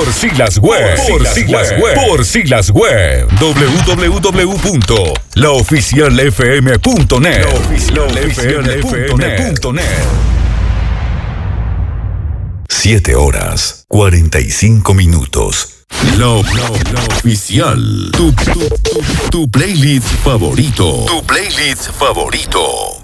Por Silas Web. Por Silas Web. www.laoficialfm.net. Laoficialfm.net. 7 horas 45 minutos. La oficial. Tu playlist favorito. Tu playlist favorito.